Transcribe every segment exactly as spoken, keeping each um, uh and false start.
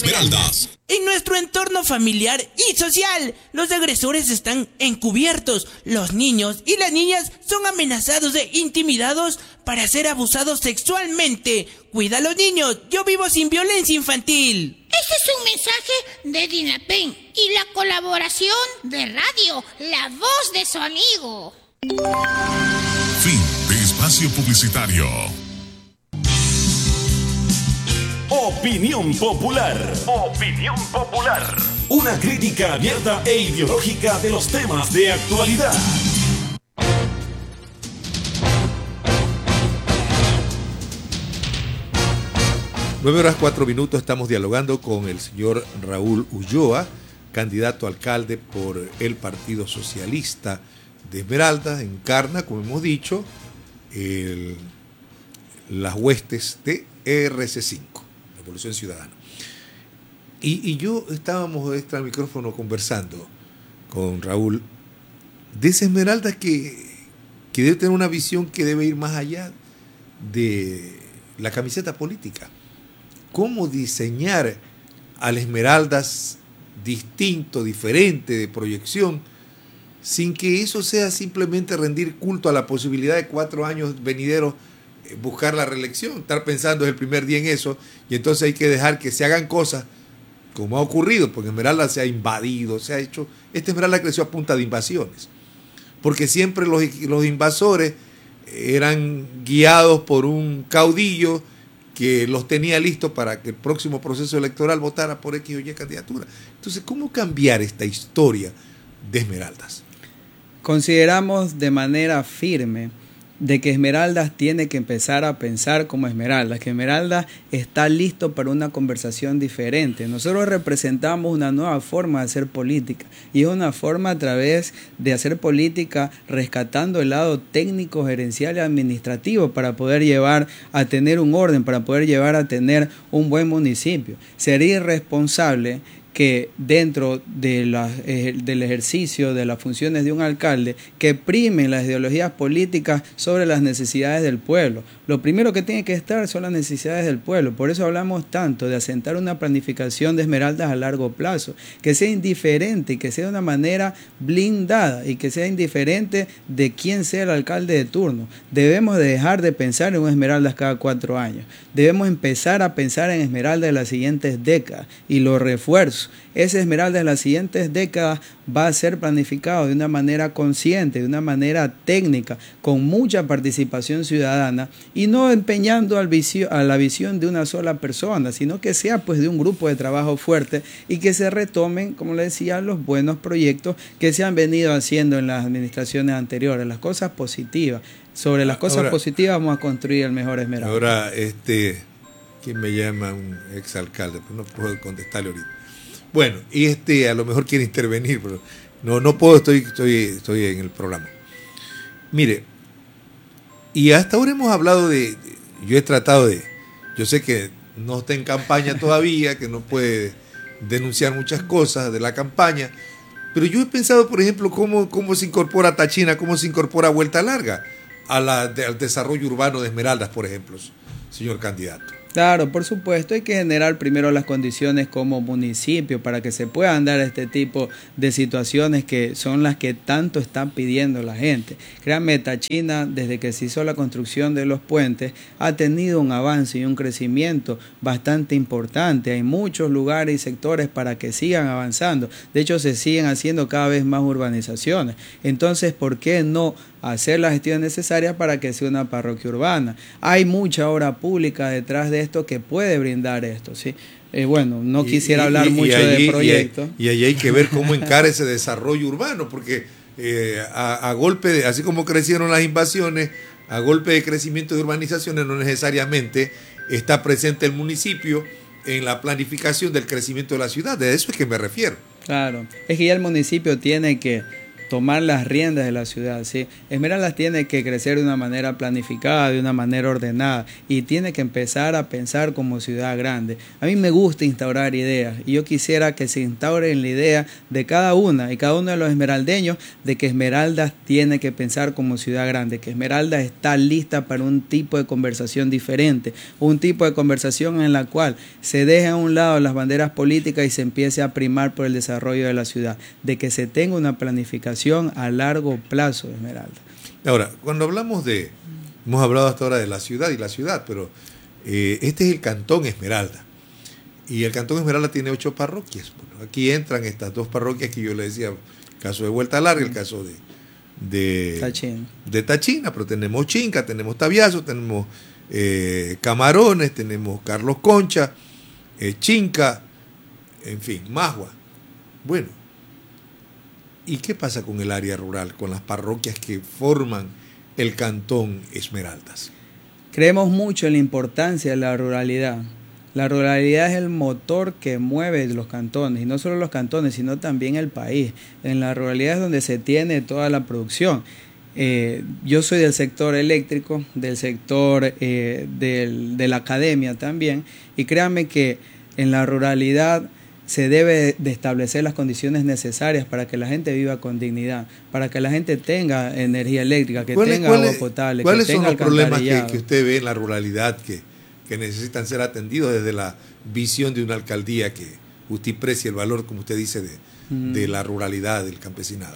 Esmeraldas. En nuestro entorno familiar y social, los agresores están encubiertos. Los niños y las niñas son amenazados e intimidados para ser abusados sexualmente. Cuida a los niños, yo vivo sin violencia infantil. Este es un mensaje de DINAPEN y la colaboración de radio, la voz de su amigo. Fin de espacio publicitario. Opinión popular. Opinión popular. Una crítica abierta e ideológica de los temas de actualidad. Nueve horas cuatro minutos, estamos dialogando con el señor Raúl Ulloa, candidato a alcalde por el Partido Socialista de Esmeraldas. Encarna, como hemos dicho, el, las huestes de R C cinco, Revolución Ciudadana. Y, y yo estábamos extra al micrófono conversando con Raúl de esa Esmeraldas que, que debe tener una visión que debe ir más allá de la camiseta política. ¿Cómo diseñar al Esmeraldas distinto, diferente, de proyección, sin que eso sea simplemente rendir culto a la posibilidad de cuatro años venideros eh, buscar la reelección, estar pensando desde el primer día en eso, y entonces hay que dejar que se hagan cosas como ha ocurrido, porque Esmeraldas se ha invadido, se ha hecho, esta Esmeraldas creció a punta de invasiones, porque siempre los, los invasores eran guiados por un caudillo que los tenía listos para que el próximo proceso electoral votara por X o Y candidatura. Entonces, ¿cómo cambiar esta historia de Esmeraldas? Consideramos de manera firme de que Esmeraldas tiene que empezar a pensar como Esmeraldas, que Esmeraldas está listo para una conversación diferente. Nosotros representamos una nueva forma de hacer política, y es una forma a través de hacer política rescatando el lado técnico, gerencial y administrativo para poder llevar a tener un orden, para poder llevar a tener un buen municipio. Sería irresponsable que dentro de la, eh, del ejercicio de las funciones de un alcalde, que primen las ideologías políticas sobre las necesidades del pueblo. Lo primero que tiene que estar son las necesidades del pueblo. Por eso hablamos tanto de asentar una planificación de Esmeraldas a largo plazo, que sea indiferente, que sea de una manera blindada y que sea indiferente de quién sea el alcalde de turno. Debemos de dejar de pensar en un Esmeraldas cada cuatro años. Debemos empezar a pensar en Esmeraldas de las siguientes décadas, y lo refuerzo. Ese Esmeraldas de las siguientes décadas va a ser planificado de una manera consciente, de una manera técnica, con mucha participación ciudadana, y no empeñando al vicio, a la visión de una sola persona, sino que sea pues de un grupo de trabajo fuerte, y que se retomen, como le decía, los buenos proyectos que se han venido haciendo en las administraciones anteriores, las cosas positivas. Sobre las cosas ahora, positivas vamos a construir el mejor Esmeraldas. Ahora, este, ¿quién me llama? Un exalcalde, pero no puedo contestarle ahorita. Bueno, y este a lo mejor quiere intervenir, pero no, no puedo, estoy, estoy, estoy en el programa. Mire, y hasta ahora hemos hablado de, de, yo he tratado de, yo sé que no está en campaña todavía, que no puede denunciar muchas cosas de la campaña, pero yo he pensado, por ejemplo, cómo, cómo se incorpora Tachina, cómo se incorpora Vuelta Larga a la, de, al desarrollo urbano de Esmeraldas, por ejemplo, señor candidato. Claro, por supuesto, hay que generar primero las condiciones como municipio para que se puedan dar este tipo de situaciones que son las que tanto están pidiendo la gente. Créanme, Tachina, desde que se hizo la construcción de los puentes, ha tenido un avance y un crecimiento bastante importante. Hay muchos lugares y sectores para que sigan avanzando. De hecho, se siguen haciendo cada vez más urbanizaciones. Entonces, ¿por qué no hacer las gestiones necesarias para que sea una parroquia urbana? Hay mucha obra pública detrás de esto que puede brindar esto, ¿sí? Eh, bueno, no quisiera y, hablar y, mucho y allí, de proyectos. Y allí hay que ver cómo encara ese desarrollo urbano, porque eh, a, a golpe de, así como crecieron las invasiones, a golpe de crecimiento de urbanizaciones, no necesariamente está presente el municipio en la planificación del crecimiento de la ciudad. De eso es que me refiero. Claro, es que ya el municipio tiene que tomar las riendas de la ciudad, ¿sí? Esmeraldas tiene que crecer de una manera planificada, de una manera ordenada, y tiene que empezar a pensar como ciudad grande. A mí me gusta instaurar ideas, y yo quisiera que se instaure en la idea de cada una y cada uno de los esmeraldeños de que Esmeraldas tiene que pensar como ciudad grande, que Esmeraldas está lista para un tipo de conversación diferente, un tipo de conversación en la cual se deje a un lado las banderas políticas y se empiece a primar por el desarrollo de la ciudad, de que se tenga una planificación a largo plazo de Esmeralda. Ahora, cuando hablamos de, hemos hablado hasta ahora de la ciudad y la ciudad, pero eh, este es el Cantón Esmeralda. Y el Cantón Esmeralda tiene ocho parroquias. Bueno, aquí entran estas dos parroquias que yo le decía, el caso de Vuelta Larga, el caso de, de, Tachina. de Tachina, pero tenemos Chinca, tenemos Tabiazo, tenemos eh, Camarones, tenemos Carlos Concha, eh, Chinca, en fin, Magua. Bueno, ¿y qué pasa con el área rural, con las parroquias que forman el Cantón Esmeraldas? Creemos mucho en la importancia de la ruralidad. La ruralidad es el motor que mueve los cantones, y no solo los cantones, sino también el país. En la ruralidad es donde se tiene toda la producción. Eh, yo soy del sector eléctrico, del sector eh, del, de la academia también, y créanme que en la ruralidad se debe de establecer las condiciones necesarias para que la gente viva con dignidad, para que la gente tenga energía eléctrica, que tenga agua potable, que tenga alcantarillado. ¿Cuáles son los problemas que, que usted ve en la ruralidad que, que necesitan ser atendidos desde la visión de una alcaldía que usted precie el valor, como usted dice, de, mm. de la ruralidad, del campesinado?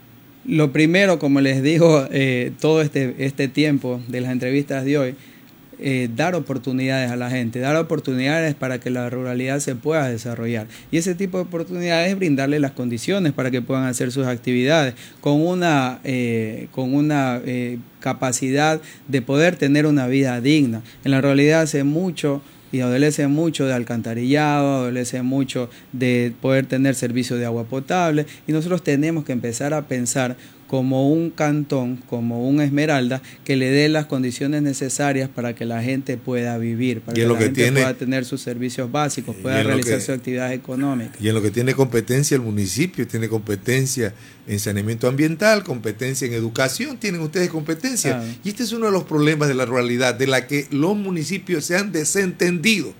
Lo primero, como les digo, eh, todo este, este tiempo de las entrevistas de hoy, Eh, dar oportunidades a la gente, dar oportunidades para que la ruralidad se pueda desarrollar. Y ese tipo de oportunidades es brindarle las condiciones para que puedan hacer sus actividades con una, eh, con una eh, capacidad de poder tener una vida digna. En la ruralidad hace mucho y adolece mucho de alcantarillado, adolece mucho de poder tener servicio de agua potable, y nosotros tenemos que empezar a pensar como un cantón, como un Esmeralda, que le dé las condiciones necesarias para que la gente pueda vivir, para que la gente tiene, pueda tener sus servicios básicos, pueda realizar sus actividades económicas. Y en lo que tiene competencia el municipio, tiene competencia en saneamiento ambiental, competencia en educación, tienen ustedes competencia. Claro. Y este es uno de los problemas de la ruralidad, de la que los municipios se han desentendido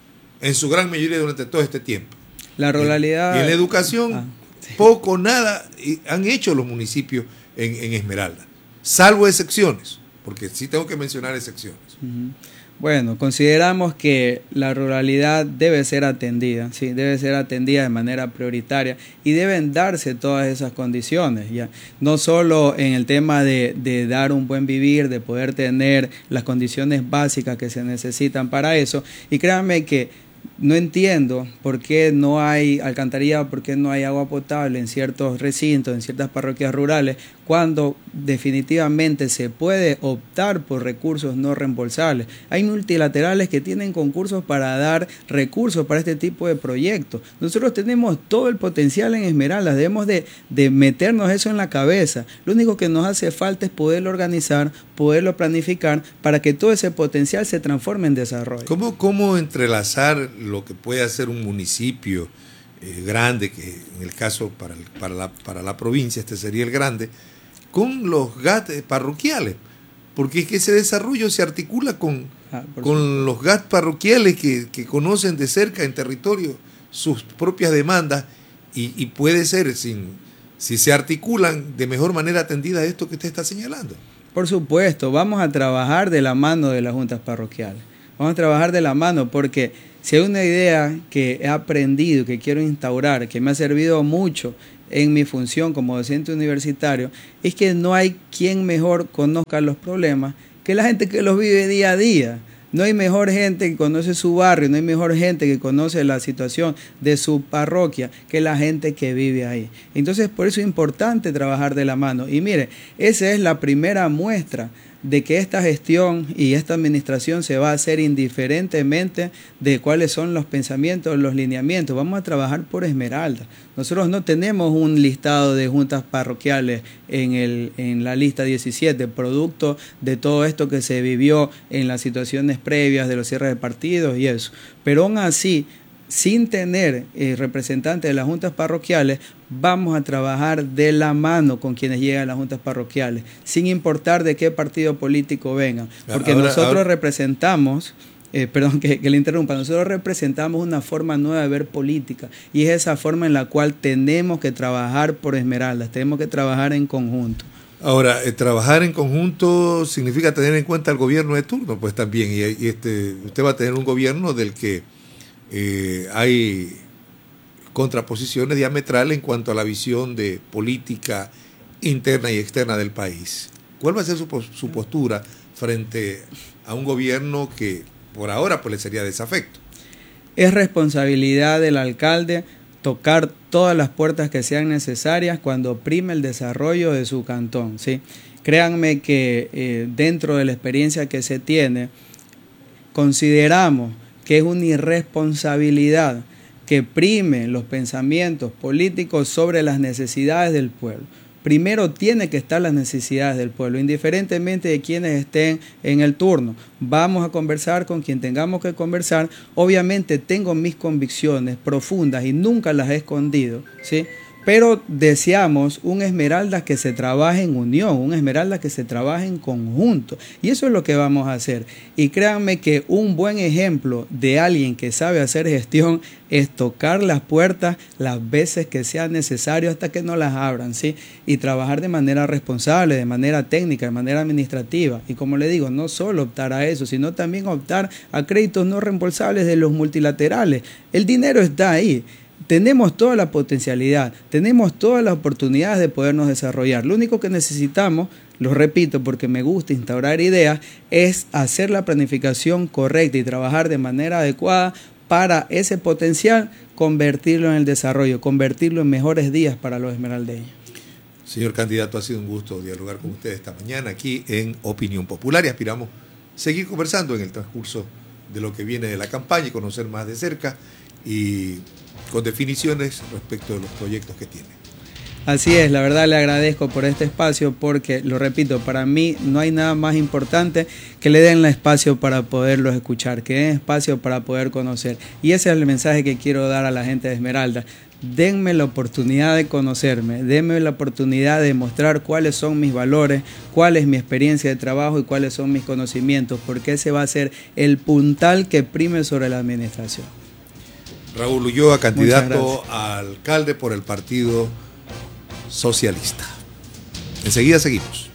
en su gran mayoría durante todo este tiempo. La ruralidad... Y en la educación... Ah. Poco, nada han hecho los municipios en, en Esmeralda, salvo excepciones, porque sí tengo que mencionar excepciones. Uh-huh. Bueno, consideramos que la ruralidad debe ser atendida, sí, debe ser atendida de manera prioritaria, y deben darse todas esas condiciones, ya no solo en el tema de, de dar un buen vivir, de poder tener las condiciones básicas que se necesitan para eso. Y créanme que no entiendo por qué no hay alcantarillado, por qué no hay agua potable en ciertos recintos, en ciertas parroquias rurales, cuando definitivamente se puede optar por recursos no reembolsables. Hay multilaterales que tienen concursos para dar recursos para este tipo de proyectos. Nosotros tenemos todo el potencial en Esmeraldas, debemos de, de meternos eso en la cabeza. Lo único que nos hace falta es poderlo organizar, poderlo planificar, para que todo ese potencial se transforme en desarrollo. ¿Cómo, cómo entrelazar lo que puede hacer un municipio eh, grande, que en el caso para, el, para, la, para la provincia este sería el grande, con los G A T parroquiales? Porque es que ese desarrollo se articula con, ah, con los G A T parroquiales que, que conocen de cerca en territorio sus propias demandas, y, y puede ser, sin, si se articulan de mejor manera atendida esto que usted está señalando. Por supuesto, vamos a trabajar de la mano de las juntas parroquiales. Vamos a trabajar de la mano, porque si hay una idea que he aprendido, que quiero instaurar, que me ha servido mucho en mi función como docente universitario, es que no hay quien mejor conozca los problemas que la gente que los vive día a día. No hay mejor gente que conoce su barrio, no hay mejor gente que conoce la situación de su parroquia que la gente que vive ahí. Entonces, por eso es importante trabajar de la mano. Y mire, esa es la primera muestra de que esta gestión y esta administración se va a hacer indiferentemente de cuáles son los pensamientos, los lineamientos. Vamos a trabajar por Esmeralda. Nosotros no tenemos un listado de juntas parroquiales en, el, en la lista diecisiete, producto de todo esto que se vivió en las situaciones previas de los cierres de partidos y eso. Pero aún así, sin tener eh, representantes de las juntas parroquiales, vamos a trabajar de la mano con quienes llegan a las juntas parroquiales, sin importar de qué partido político vengan, porque ahora, nosotros ahora... representamos, eh, perdón que, que le interrumpa, nosotros representamos una forma nueva de ver política, y es esa forma en la cual tenemos que trabajar por Esmeraldas, tenemos que trabajar en conjunto. Ahora, eh, trabajar en conjunto significa tener en cuenta al gobierno de turno, pues también, y, y este, usted va a tener un gobierno del que eh, hay contraposiciones diametrales en cuanto a la visión de política interna y externa del país. ¿Cuál va a ser su, su postura frente a un gobierno que por ahora pues le sería desafecto? Es responsabilidad del alcalde tocar todas las puertas que sean necesarias cuando prime el desarrollo de su cantón, ¿sí? Créanme que eh, dentro de la experiencia que se tiene, consideramos que es una irresponsabilidad que prime los pensamientos políticos sobre las necesidades del pueblo. Primero tiene que estar las necesidades del pueblo, indiferentemente de quienes estén en el turno. Vamos a conversar con quien tengamos que conversar. Obviamente tengo mis convicciones profundas y nunca las he escondido, ¿sí? Pero deseamos un Esmeraldas que se trabaje en unión, un Esmeraldas que se trabaje en conjunto. Y eso es lo que vamos a hacer. Y créanme que un buen ejemplo de alguien que sabe hacer gestión es tocar las puertas las veces que sea necesario hasta que no las abran, ¿sí? Y trabajar de manera responsable, de manera técnica, de manera administrativa. Y como le digo, no solo optar a eso, sino también optar a créditos no reembolsables de los multilaterales. El dinero está ahí. Tenemos toda la potencialidad, tenemos todas las oportunidades de podernos desarrollar. Lo único que necesitamos, lo repito porque me gusta instaurar ideas, es hacer la planificación correcta y trabajar de manera adecuada para ese potencial, convertirlo en el desarrollo, convertirlo en mejores días para los esmeraldeños. Señor candidato, ha sido un gusto dialogar con usted esta mañana aquí en Opinión Popular y aspiramos seguir conversando en el transcurso de lo que viene de la campaña y conocer más de cerca y con definiciones respecto de los proyectos que tiene. Así es, la verdad le agradezco por este espacio porque, lo repito, para mí no hay nada más importante que le den el espacio para poderlos escuchar, que den espacio para poder conocer. Y ese es el mensaje que quiero dar a la gente de Esmeralda. Denme la oportunidad de conocerme, denme la oportunidad de mostrar cuáles son mis valores, cuál es mi experiencia de trabajo y cuáles son mis conocimientos, porque ese va a ser el puntal que prime sobre la administración. Raúl Ulloa, candidato a alcalde por el Partido Socialista. Enseguida seguimos.